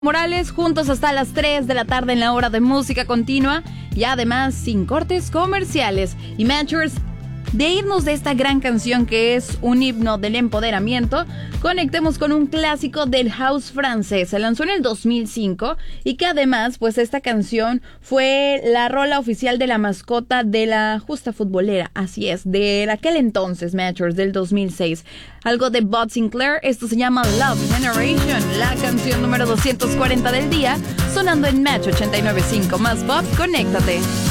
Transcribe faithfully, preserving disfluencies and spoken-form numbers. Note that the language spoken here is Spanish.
Morales, juntos hasta las tres de la tarde en la hora de música continua y además sin cortes comerciales. Y Matchers, de irnos de esta gran canción que es un himno del empoderamiento, conectemos con un clásico del house francés. Se lanzó en el dos mil cinco y que además, pues esta canción fue la rola oficial de la mascota de la justa futbolera. Así es, de aquel entonces, Matchers, del dos mil seis. Algo de Bud Sinclair, esto se llama Love Generation, la canción número doscientos cuarenta del día, sonando en Match ochenta y nueve punto cinco. Más pop, conéctate.